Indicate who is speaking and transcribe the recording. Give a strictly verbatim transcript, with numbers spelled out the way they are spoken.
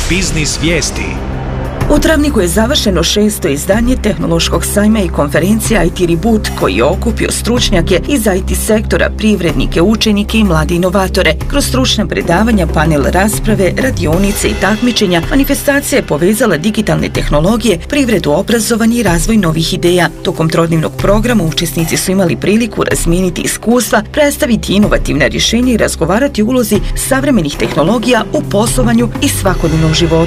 Speaker 1: Biznis vijesti.
Speaker 2: U Travniku je završeno šesto izdanje tehnološkog sajma i konferencija I T Reboot, koji je okupio stručnjake iz I T sektora, privrednike, učenike i mlade inovatore. Kroz stručna predavanja, panel rasprave, radionice i takmičenja, manifestacija je povezala digitalne tehnologije, privredu, obrazovanje i razvoj novih ideja. Tokom trodnevnog programa učesnici su imali priliku razmijeniti iskustva, predstaviti inovativna rješenja i razgovarati o ulozi savremenih tehnologija u poslovanju i svakodnevnom životu.